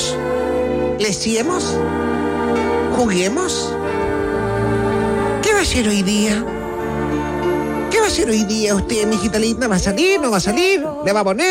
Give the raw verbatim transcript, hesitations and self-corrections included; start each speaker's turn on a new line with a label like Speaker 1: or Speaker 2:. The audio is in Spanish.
Speaker 1: ¿Leamos? ¿Leciemos? ¿Juguemos? ¿Qué va a hacer hoy día? ¿Qué va a hacer hoy día usted, mijita linda? ¿Va a salir? ¿No va a salir? ¿Le va a poner?